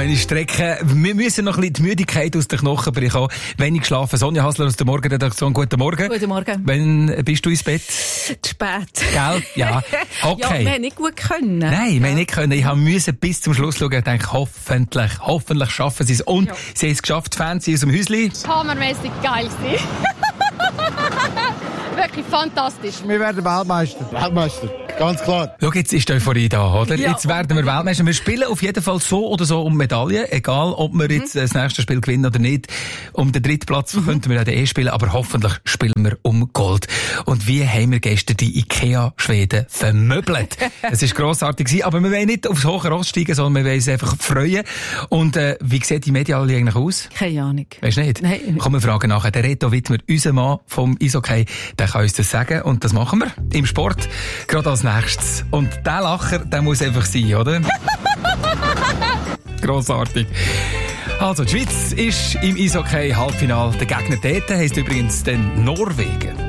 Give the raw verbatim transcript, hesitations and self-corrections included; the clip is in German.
eine Strecke. Wir müssen noch ein bisschen die Müdigkeit aus den Knochen bekommen. Wenig schlafen. Sonja Hasler aus der Morgenredaktion. Guten Morgen. Guten Morgen. Wann bist du ins Bett? Zu spät. Gell? Ja. Okay. Ja, wir haben nicht gut können. Nein, wir haben nicht können. Ich musste bis zum Schluss schauen und dachte, hoffentlich, hoffentlich schaffen sie es. Und ja. sie haben es geschafft, Fans aus dem Häuschen. Hammermäßig geil gewesen. Wirklich fantastisch. Wir werden Weltmeister. Weltmeister, ganz klar. Schau, jetzt ist die Euphorie da, oder? Ja. Jetzt werden wir Weltmeister. Wir spielen auf jeden Fall so oder so um Medaillen. Egal, ob wir jetzt das nächste Spiel gewinnen oder nicht. Um den dritten Platz mhm. könnten wir auch eh spielen, aber hoffentlich spielen wir um Gold. Und wie haben wir gestern die IKEA-Schweden vermöbelt? Es war grossartig gewesen, aber wir wollen nicht aufs hohe Ross steigen, sondern wir wollen uns einfach freuen. Und äh, wie sieht die Medaille eigentlich aus? Keine Ahnung. Weisst du nicht? Nein. Komm, wir fragen nachher. Der Reto Wittmer, unser Mann vom Eishockey, der kann uns das sagen. Und das machen wir im Sport gerade als nächstes. Und der Lacher, der muss einfach sein, oder? Grossartig. Also, die Schweiz ist im Eishockey-Halbfinale. Der Gegner dort heisst übrigens den Norwegen.